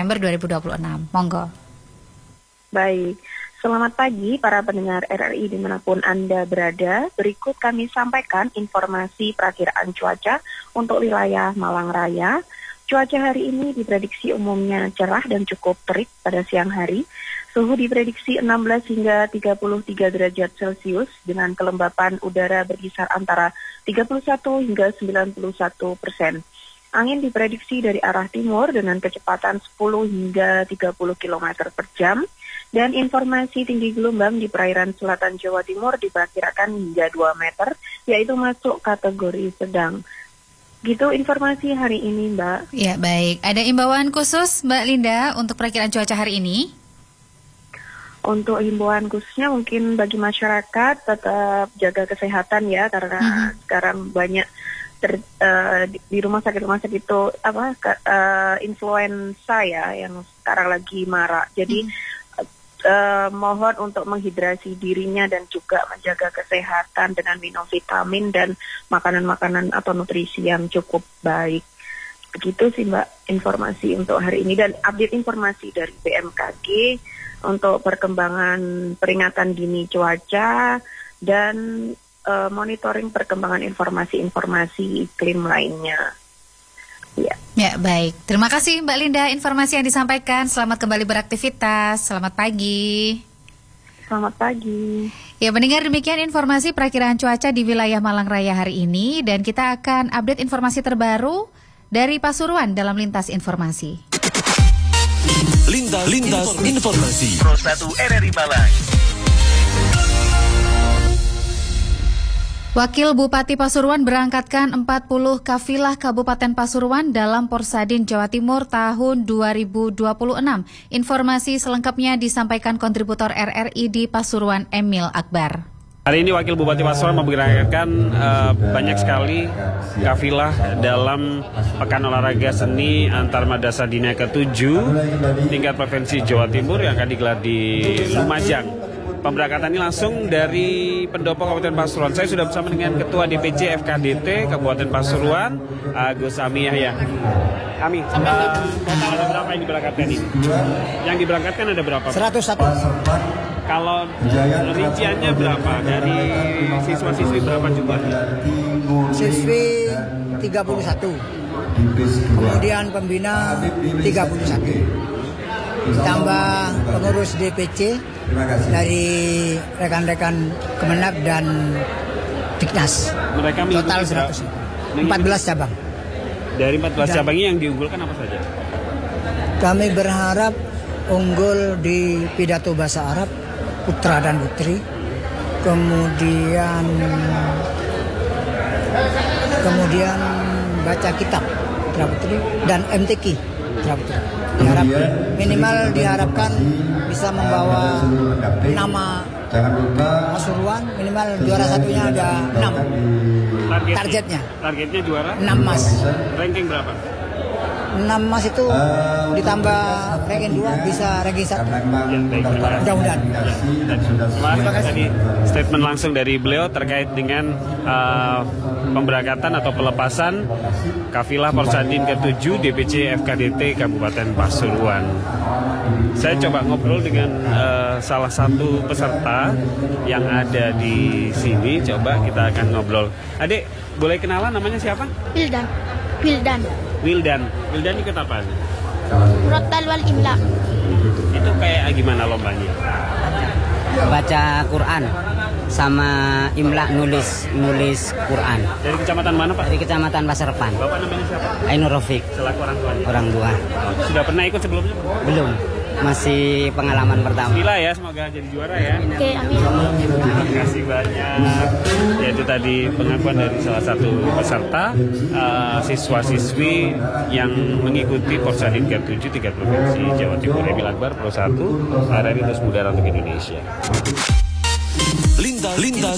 November 2026. Monggo. Baik, selamat pagi para pendengar RRI dimanapun Anda berada. Berikut kami sampaikan informasi perakiraan cuaca untuk wilayah Malang Raya. Cuaca hari ini diprediksi umumnya cerah dan cukup terik pada siang hari. Suhu diprediksi 16 hingga 33 derajat Celcius dengan kelembapan udara berkisar antara 31 hingga 91%. Angin diprediksi dari arah timur dengan kecepatan 10 hingga 30 km per jam. Dan informasi tinggi gelombang di perairan selatan Jawa Timur diperkirakan hingga 2 meter, yaitu masuk kategori sedang. Gitu informasi hari ini, Mbak. Ya, baik. Ada imbauan khusus, Mbak Linda, untuk perakiraan cuaca hari ini? Untuk himbauan khususnya mungkin bagi masyarakat tetap jaga kesehatan ya, karena sekarang banyak di rumah sakit itu influenza ya yang sekarang lagi marak. Jadi mohon untuk menghidrasi dirinya dan juga menjaga kesehatan dengan minum vitamin dan makanan-makanan atau nutrisi yang cukup baik. Begitu sih Mbak informasi untuk hari ini, dan update informasi dari BMKG untuk perkembangan peringatan dini cuaca dan monitoring perkembangan informasi-informasi iklim lainnya. Ya, baik. Terima kasih Mbak Linda informasi yang disampaikan. Selamat kembali beraktivitas. Selamat pagi. Selamat pagi. Ya, mendengar demikian informasi perakiraan cuaca di wilayah Malang Raya hari ini, dan kita akan update informasi terbaru dari Pasuruan dalam Lintas Informasi. Lintas Informasi Pro 1 RRI Malang. Wakil Bupati Pasuruan berangkatkan 40 kafilah Kabupaten Pasuruan dalam Porsadin Jawa Timur tahun 2026. Informasi selengkapnya disampaikan kontributor RRI di Pasuruan Emil Akbar. Hari ini Wakil Bupati Pasuruan memberangkatkan banyak sekali kafilah dalam Pekan Olahraga Seni Antar Madrasah Dinia ke-7 tingkat Provinsi Jawa Timur yang akan digelar di Lumajang. Pemberangkatan ini langsung dari Pendopo Kabupaten Pasuruan. Saya sudah bersama dengan Ketua DPC FKDT Kabupaten Pasuruan, Gus Ami Yahya. Ami, total ada berapa yang diberangkatkan ini? Yang diberangkatkan ada berapa? 101. Kalau rinciannya berapa? Dari siswa-siswi berapa jumlahnya? Siswi 31. Kemudian pembina 31. Tambah pengurus DPC dari rekan-rekan Kemenak dan Diknas. Mereka total 100. 14 cabang. Dari 14 cabangnya yang diunggulkan apa saja? Kami berharap unggul di pidato bahasa Arab, putra dan putri. Kemudian baca kitab, putra putri, dan MTQ, putra putri. Minimal diharapkan bisa membawa nama Pasuruan, minimal juara satunya ada 6. Targetnya juara 6 emas. Ranking berapa? 6 emas itu ditambah ranking 2 bisa ranking 1. Mudah-mudahan. Terima kasih. Tadi statement langsung dari beliau terkait dengan pemberangkatan atau pelepasan kafilah Porsadin ke-7 DPC FKDT Kabupaten Pasuruan. Saya coba ngobrol dengan salah satu peserta yang ada di sini. Coba kita akan ngobrol. Adik, boleh kenalan namanya siapa? Wildan ikut apa? Murattal wal Imla. Itu kayak gimana lombanya? Baca Quran sama Imla nulis Quran. Dari kecamatan mana Pak? Dari kecamatan Pasarpan. Bapak namanya siapa? Ainur Rafiq. Selaku orang tuanya? Orang tua. Sudah pernah ikut sebelumnya? Belum. Masih pengalaman pertama. Bismillah ya, semoga jadi juara ya. Oke, amin. Terima kasih banyak. Yaitu tadi pengakuan dari salah satu peserta siswa-siswi yang mengikuti Porsadin ke-7 tingkat Provinsi Jawa Timur. Emil Akbar, Pro 1, RRI Terus Mudara untuk Indonesia. Lintas